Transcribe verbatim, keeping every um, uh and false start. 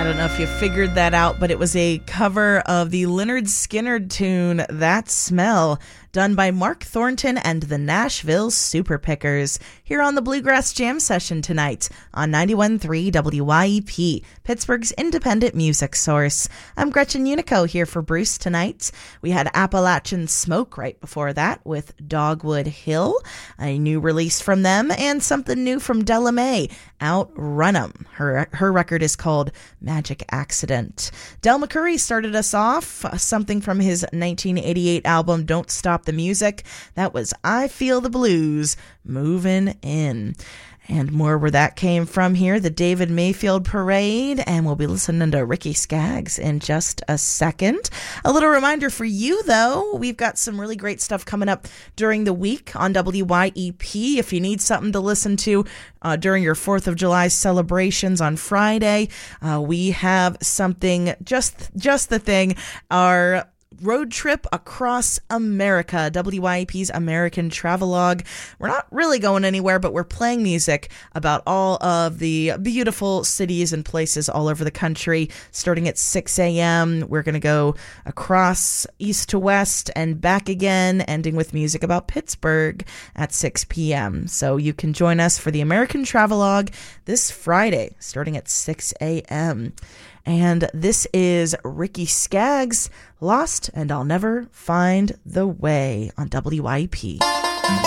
I don't know if you figured that out, but it was a cover of the Lynyrd Skynyrd tune, That Smell, done by Mark Thornton and the Nashville Super Pickers, here on the Bluegrass Jam Session tonight on ninety-one point three W Y E P, Pittsburgh's independent music source. I'm Gretchen Unico here for Bruce tonight. We had Appalachian Smoke right before that with Dogwood Hill, a new release from them, and something new from Della Mae, Outrun 'Em. Her, her record is called Magic Accident. Del McCoury started us off, something from his nineteen eighty-eight album Don't Stop the Music. That was I Feel the Blues, Moving In. And more where that came from here, the David Mayfield Parade, and we'll be listening to Ricky Skaggs in just a second. A little reminder for you, though, we've got some really great stuff coming up during the week on W Y E P. If you need something to listen to uh, during your fourth of July celebrations on Friday, uh, we have something, just, just the thing, our road trip across America, W Y E P's American Travelogue. We're not really going anywhere, but we're playing music about all of the beautiful cities and places all over the country. Starting at six a.m., we're going to go across east to west and back again, ending with music about Pittsburgh at six p.m. So you can join us for the American Travelogue this Friday, starting at six a.m. And this is Ricky Skaggs, Lost and I'll Never Find the Way on W Y E P.